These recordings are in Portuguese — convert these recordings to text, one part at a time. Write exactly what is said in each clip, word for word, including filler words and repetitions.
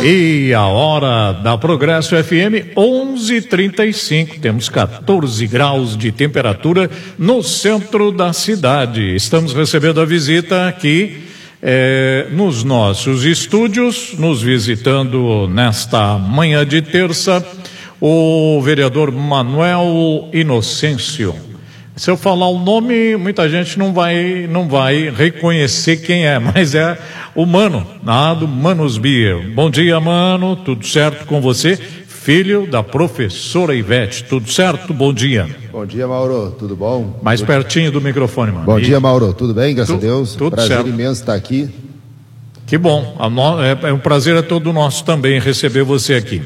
E a hora da Progresso F M, onze e trinta e cinco, temos quatorze graus de temperatura no centro da cidade. Estamos recebendo a visita aqui eh, nos nossos estúdios, nos visitando nesta manhã de terça, o vereador Manuel Inocêncio. Se eu falar o nome, muita gente não vai, não vai reconhecer quem é, mas é o Mano, lá do Manos Beer. Bom dia, Mano, tudo certo com você? Filho da professora Ivete, tudo certo? Bom dia. Bom dia, Mauro, tudo bom? Mais tudo... pertinho do microfone, Mano. Bom e... dia, Mauro, tudo bem? Graças tu, a Deus. Tudo prazer certo. imenso estar aqui. Que bom, no... é um prazer é todo nosso também receber você aqui.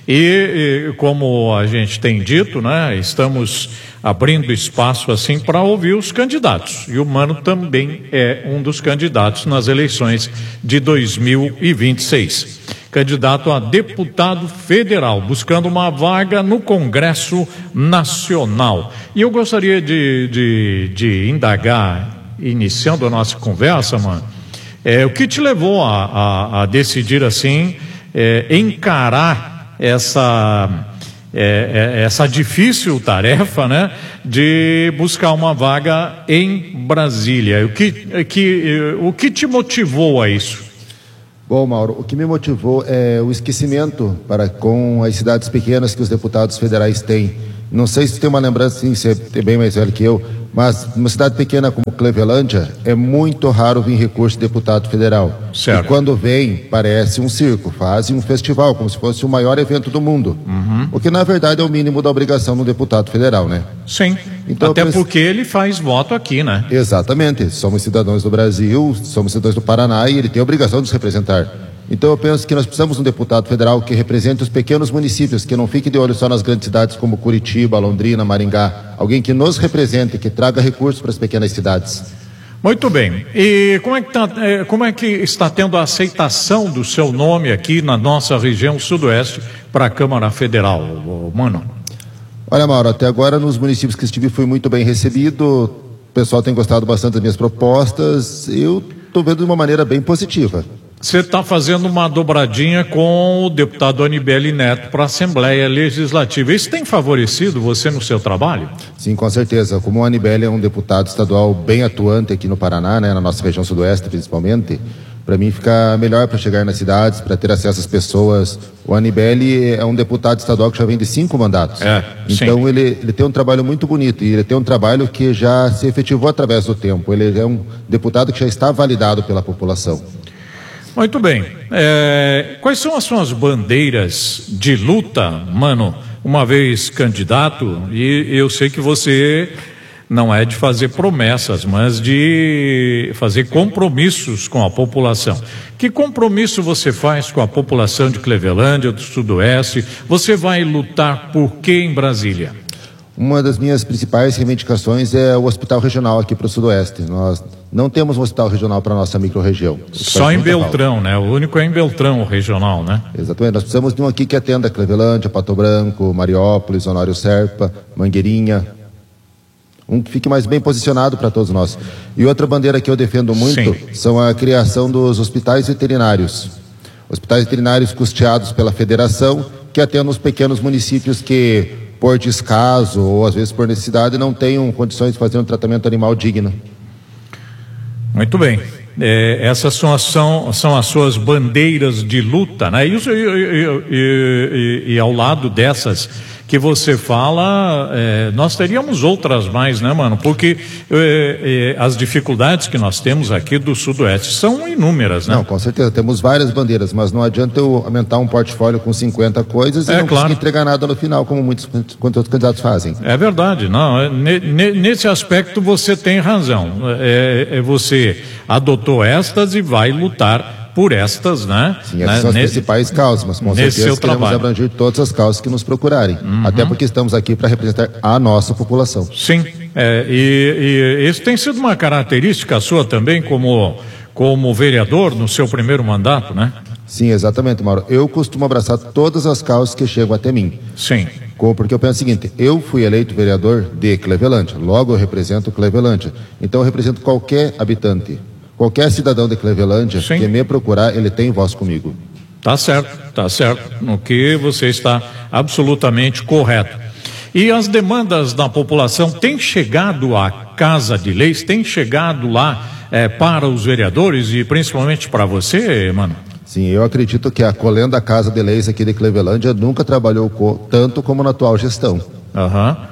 E, e como a gente tem dito, né, estamos abrindo espaço assim para ouvir os candidatos. E o Mano também é um dos candidatos nas eleições de dois mil e vinte e seis. Candidato a deputado federal, buscando uma vaga no Congresso Nacional. E eu gostaria de, de, de indagar, iniciando a nossa conversa, Mano, é, o que te levou a, a, a decidir assim, é, encarar essa é, é, essa difícil tarefa, né, de buscar uma vaga em Brasília. O que, que, o que te motivou a isso? Bom, Mauro, o que me motivou é o esquecimento para com as cidades pequenas que os deputados federais têm. Não sei se tem uma lembrança, sim, você é bem mais velho que eu, mas numa cidade pequena como Clevelândia, é muito raro vir recurso de deputado federal. Certo. E quando vem, parece um circo, fazem um festival, como se fosse o maior evento do mundo. Uhum. O que, na verdade, é o mínimo da obrigação do deputado federal, né? Sim, então, até pense... porque ele faz voto aqui, né? Exatamente, somos cidadãos do Brasil, somos cidadãos do Paraná e ele tem a obrigação de se representar. Então eu penso que nós precisamos de um deputado federal que represente os pequenos municípios, que não fique de olho só nas grandes cidades como Curitiba, Londrina, Maringá. Alguém que nos represente, que traga recursos para as pequenas cidades. Muito bem. E como é que, tá, como é que está tendo a aceitação do seu nome aqui na nossa região sudoeste para a Câmara Federal, Mano? Olha, Mauro, até agora nos municípios que estive fui muito bem recebido, o pessoal tem gostado bastante das minhas propostas, eu estou vendo de uma maneira bem positiva. Você está fazendo uma dobradinha com o deputado Anibele Neto para a Assembleia Legislativa. Isso tem favorecido você no seu trabalho? Sim, com certeza. Como o Anibele é um deputado estadual bem atuante aqui no Paraná, né, na nossa região sudoeste principalmente, para mim fica melhor para chegar nas cidades, para ter acesso às pessoas. O Anibele é um deputado estadual que já vem de cinco mandatos. É, então ele, ele tem um trabalho muito bonito e ele tem um trabalho que já se efetivou através do tempo. Ele é um deputado que já está validado pela população. Muito bem. É, quais são as suas bandeiras de luta, Mano, uma vez candidato? E eu sei que você não é de fazer promessas, mas de fazer compromissos com a população. Que compromisso você faz com a população de Clevelândia, do Sudoeste? Você vai lutar por quê em Brasília? Uma das minhas principais reivindicações é o hospital regional aqui para o Sudoeste. Nós não temos um hospital regional para a nossa micro-região. Só em Beltrão, falta. né? O único é em Beltrão, o regional, né? Exatamente. Nós precisamos de um aqui que atenda Clevelândia, Pato Branco, Mariópolis, Honório Serpa, Mangueirinha. Um que fique mais bem posicionado para todos nós. E outra bandeira que eu defendo muito Sim. são a criação dos hospitais veterinários. Hospitais veterinários custeados pela federação, que atendam os pequenos municípios que, por descaso ou às vezes por necessidade, não tenham condições de fazer um tratamento animal digno. Muito bem. É, essas são, são, são as suas bandeiras de luta, né? E, e, e, e, e ao lado dessas que você fala, é, nós teríamos outras mais, né, Mano? Porque é, é, as dificuldades que nós temos aqui do Sudoeste são inúmeras, né? Não, com certeza, temos várias bandeiras, mas não adianta eu aumentar um portfólio com cinquenta coisas e é, não claro. conseguir entregar nada no final, como muitos quantos outros candidatos fazem. É verdade, não, é, ne, nesse aspecto você tem razão, é, é você adotou estas e vai lutar por estas, né? Sim, essas né? são as nesse, principais causas, mas com certeza queremos trabalho. abranger todas as causas que nos procurarem, uhum. até porque estamos aqui para representar a nossa população. Sim, é, e, e isso tem sido uma característica sua também como, como vereador no seu primeiro mandato, né? Sim, exatamente, Mauro. Eu costumo abraçar todas as causas que chegam até mim. Sim. Porque eu penso o seguinte, eu fui eleito vereador de Clevelândia, logo eu represento Clevelândia, então eu represento qualquer habitante. Qualquer cidadão de Clevelândia Sim. que me procurar, ele tem voz comigo. Tá certo, tá certo. No que você está absolutamente correto. E as demandas da população têm chegado à Casa de Leis, têm chegado lá é, para os vereadores e principalmente para você, mano? Sim, eu acredito que a Colenda Casa de Leis aqui de Clevelândia nunca trabalhou co- tanto como na atual gestão. Aham. Uhum.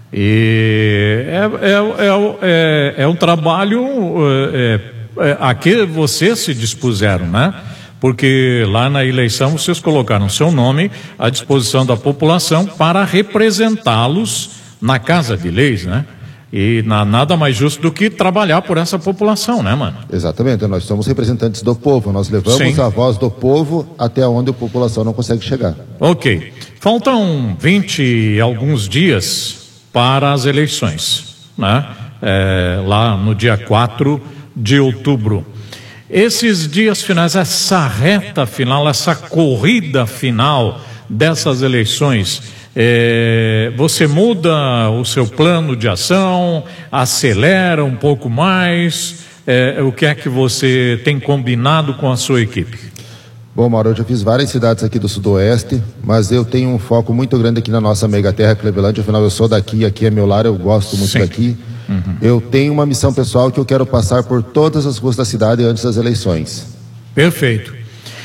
E é, é, é, é, é um trabalho é, é, a que vocês se dispuseram, né? Porque lá na eleição vocês colocaram seu nome à disposição da população para representá-los na Casa de Leis, né? E na, nada mais justo do que trabalhar por essa população, né, mano? Exatamente, nós somos representantes do povo, nós levamos Sim. a voz do povo até onde a população não consegue chegar. Ok, faltam vinte e alguns dias para as eleições, né? É, lá no dia quatro de outubro. Esses dias finais, essa reta final, essa corrida final dessas eleições, é, você muda o seu plano de ação, acelera um pouco mais, é, o que é que você tem combinado com a sua equipe? Bom, Mauro, eu já fiz várias cidades aqui do Sudoeste, mas eu tenho um foco muito grande aqui na nossa mega terra, Clevelândia, afinal eu sou daqui, aqui é meu lar, eu gosto muito Sim. daqui. Uhum. Eu tenho uma missão pessoal que eu quero passar por todas as ruas da cidade antes das eleições. Perfeito.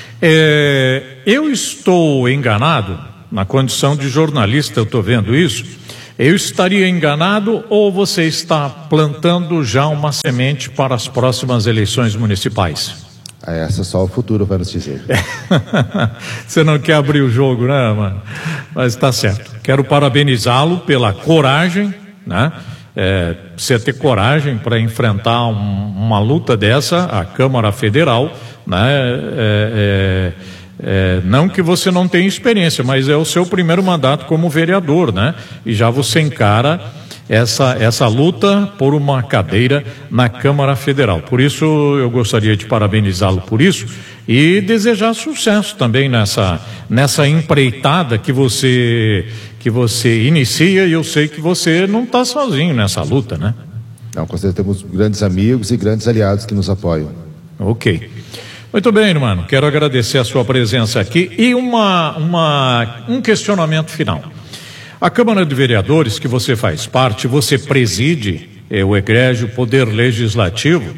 É, eu estou enganado, na condição de jornalista eu estou vendo isso, eu estaria enganado ou você está plantando já uma semente para as próximas eleições municipais? Essa só o futuro vai nos dizer. Você não quer abrir o jogo, né, mano? Mas está certo. Quero parabenizá-lo pela coragem, né? É, você ter coragem para enfrentar um, uma luta dessa, a Câmara Federal, né? É, é, é, não que você não tenha experiência, mas é o seu primeiro mandato como vereador, né? E já você encara essa, essa luta por uma cadeira na Câmara Federal. Por isso eu gostaria de parabenizá-lo por isso e desejar sucesso também nessa, nessa empreitada que você, que você inicia, e eu sei que você não está sozinho nessa luta, né? Não, com certeza temos grandes amigos e grandes aliados que nos apoiam. Ok. Muito bem, irmão. Quero agradecer a sua presença aqui e uma, uma, um questionamento final. A Câmara de Vereadores, que você faz parte, você preside, é, o egrégio Poder Legislativo,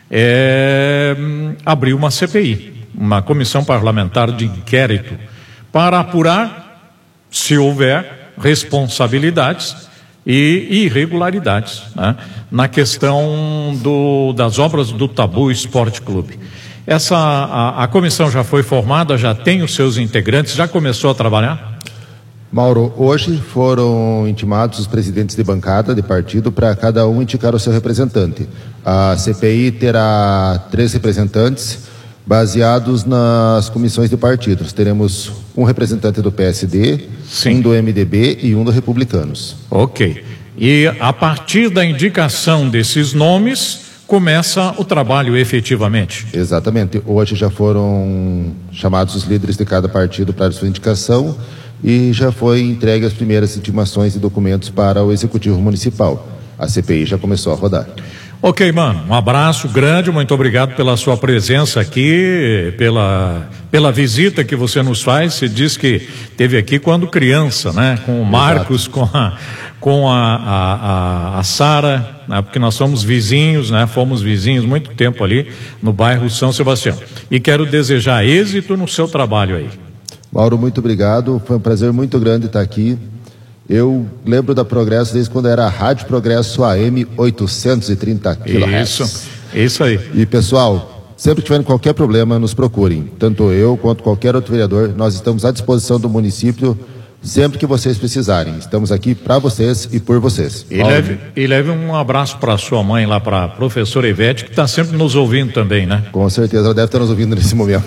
é, abriu uma C P I, uma comissão parlamentar de inquérito, para apurar, se houver, responsabilidades e irregularidades, né, na questão do, das obras do Tabu Esporte Clube. Essa, a, a comissão já foi formada, já tem os seus integrantes, já começou a trabalhar? Mauro, hoje foram intimados os presidentes de bancada de partido para cada um indicar o seu representante. A C P I terá três representantes baseados nas comissões de partidos. Teremos um representante do P S D, Sim. um do M D B e um do Republicanos. Ok. E a partir da indicação desses nomes, começa o trabalho efetivamente? Exatamente. Hoje já foram chamados os líderes de cada partido para a sua indicação e já foi entregue as primeiras intimações e documentos para o Executivo Municipal. A C P I já começou a rodar. Ok, mano, um abraço grande, muito obrigado pela sua presença aqui, pela, pela visita que você nos faz. Você diz que teve aqui quando criança, né? Com o Marcos, Exato. com a, com a, a, a, a Sara, né? Porque nós somos vizinhos, né? Fomos vizinhos muito tempo ali no bairro São Sebastião. E quero desejar êxito no seu trabalho aí. Mauro, muito obrigado, foi um prazer muito grande estar aqui. Eu lembro da Progresso desde quando era a Rádio Progresso A M oitocentos e trinta quilohertz. Isso, isso aí. E pessoal, sempre que tiverem qualquer problema, nos procurem. Tanto eu quanto qualquer outro vereador, nós estamos à disposição do município sempre que vocês precisarem. Estamos aqui para vocês e por vocês. E leve, e leve um abraço para sua mãe lá, para a professora Ivete, que está sempre nos ouvindo também, né? Com certeza, ela deve estar nos ouvindo nesse momento.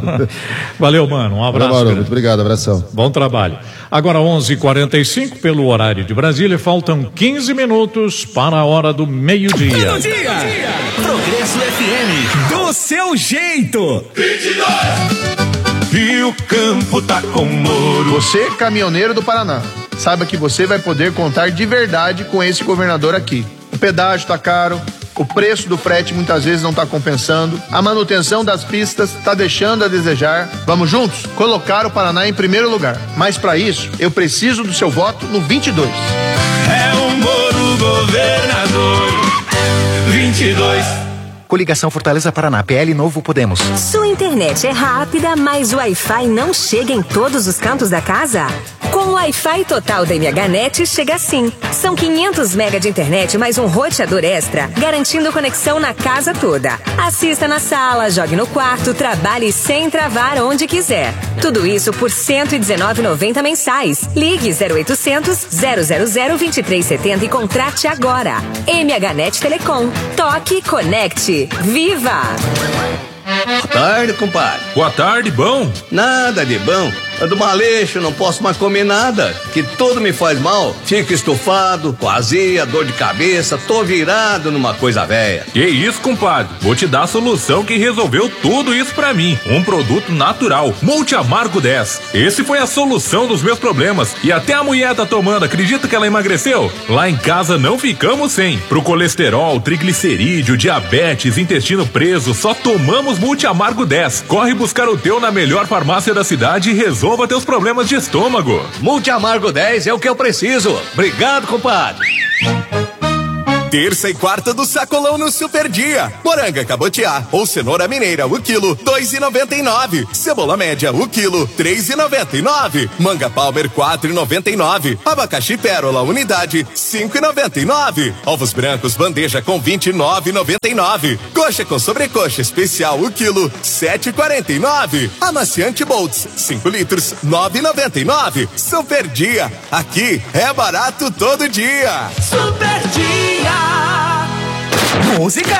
Valeu, mano, um abraço. Valeu, muito obrigado, abração. Bom trabalho. Agora onze e quarenta e cinco pelo horário de Brasília, faltam quinze minutos para a hora do meio-dia. Meio-dia. Progresso F M, do seu jeito. vinte e dois. E o campo tá com ouro. Você, caminhoneiro do Paraná, saiba que você vai poder contar de verdade com esse governador aqui. O pedágio tá caro, O preço do frete muitas vezes não está compensando. A manutenção das pistas está deixando a desejar. Vamos juntos colocar o Paraná em primeiro lugar. Mas para isso, eu preciso do seu voto no vinte e dois. É o Moro governador. vinte e dois. Coligação Fortaleza Paraná, P L Novo Podemos. Sua internet é rápida, mas o Wi-Fi não chega em todos os cantos da casa? Com o Wi-Fi total da MHNet chega assim. São quinhentos mega de internet mais um roteador extra, garantindo conexão na casa toda. Assista na sala, jogue no quarto, trabalhe sem travar onde quiser. Tudo isso por cento e dezenove reais e noventa centavos mensais. Ligue zero oitocentos, zero zero zero, vinte e três setenta e contrate agora. MHNet Telecom. Toque, conecte. Viva! Boa tarde, compadre. Boa tarde, bom? Nada de bom. É do maleixo, não posso mais comer nada. Que tudo me faz mal. Fico estufado, com azia, dor de cabeça, tô virado numa coisa velha. Que isso, compadre? Vou te dar a solução que resolveu tudo isso pra mim. Um produto natural, Multi Amargo dez. Esse foi a solução dos meus problemas. E até a mulher tá tomando, acredita que ela emagreceu? Lá em casa não ficamos sem. Pro colesterol, triglicerídeo, diabetes, intestino preso, só tomamos Multi Amargo dez. Corre buscar o teu na melhor farmácia da cidade e resolva teus problemas de estômago. Multi Amargo dez é o que eu preciso. Obrigado, compadre. Terça e quarta do sacolão no Super Dia. Moranga cabotiá ou cenoura mineira, o quilo, dois reais e noventa e nove centavos. Cebola média, o quilo, três reais e noventa e nove centavos. Manga Palmer, quatro reais e noventa e nove centavos. Abacaxi Pérola, unidade, cinco reais e noventa e nove centavos. Ovos brancos, bandeja com vinte e nove reais e noventa e nove centavos. Coxa com sobrecoxa especial, o quilo, sete reais e quarenta e nove centavos. Amaciante Boltz, cinco litros, nove reais e noventa e nove centavos. Super Dia. Aqui é barato todo dia. Super Dia. Música?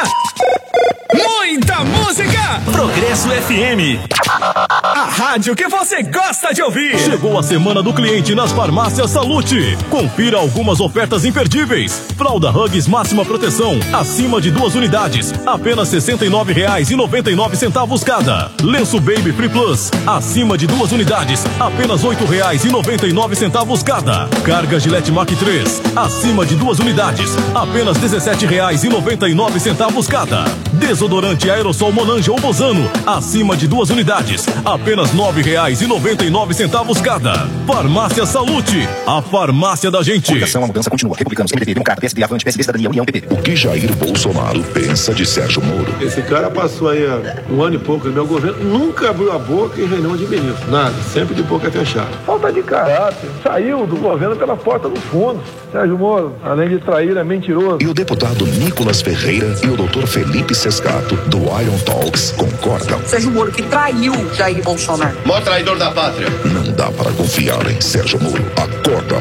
Muita música! Progresso F M. A rádio que você gosta de ouvir. Chegou a semana do cliente nas farmácias Salute. Confira algumas ofertas imperdíveis. Fralda Huggies máxima proteção, acima de duas unidades, apenas sessenta e nove reais e noventa e nove centavos cada. Lenço Baby Free Plus, acima de duas unidades, apenas oito reais e noventa e nove centavos cada. Carga Gillette Mac três, acima de duas unidades, apenas dezessete reais e noventa e nove centavos cada. Desodorante Aerosol Monange ou Bozano, acima de duas unidades, apenas nove reais e noventa e nove centavos cada. Farmácia Salute, a farmácia da gente. Coligação, a mudança continua. Republicanos, M D B, Democrata, P S D, Avante, P S D, Cidadania, União, P P. O que Jair Bolsonaro pensa de Sérgio Moro? Esse cara passou aí um ano e pouco no meu governo, nunca abriu a boca em reunião de ministro. Nada, sempre de boca fechada. Falta de caráter. Saiu do governo pela porta do fundo. Sérgio Moro, além de trair, é mentiroso. E o deputado Nicolas Ferreira e o doutor Felipe Sescato, do Iron Talks, concordam. Sérgio Moro que traiu Jair Bolsonaro. Maior traidor da pátria. Não dá para confiar em Sérgio Moro. Acorda,